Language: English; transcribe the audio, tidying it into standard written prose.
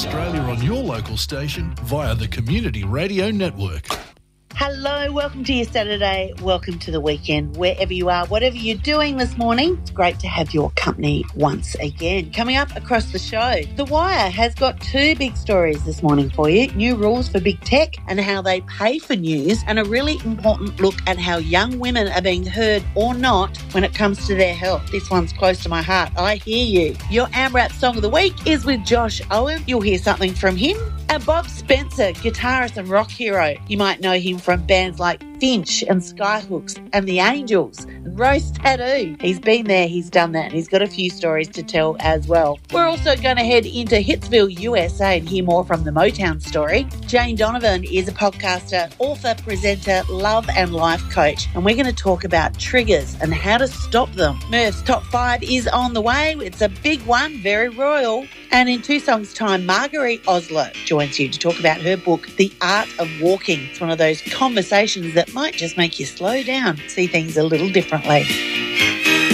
Australia on your local station via the Community Radio Network. Hello, welcome to your Saturday. Welcome to the weekend, wherever you are, whatever you're doing this morning. It's great to have your company once again. Coming up across the show, The Wire has got two big stories this morning for you. New rules for big tech and how they pay for news, and a really important look at how young women are being heard or not when it comes to their health. This one's close to my heart. I hear you. Your AMRAP Song of the Week is with Josh Owen. You'll hear something from him. And Bob Spencer, guitarist and rock hero. You might know him from bands like Finch and Skyhooks and The Angels and Rose Tattoo. He's been there, he's done that, and he's got a few stories to tell as well. We're also going to head into Hitsville, USA and hear more from the Motown story. Jane Donovan is a podcaster, author, presenter, love and life coach, and we're going to talk about triggers and how to stop them. Murph's Top 5 is on the way. It's a big one, very royal. And in 2 songs' time, Marguerite Osler joins you to talk about her book, The Art of Walking. It's one of those conversations that might just make you slow down, see things a little differently.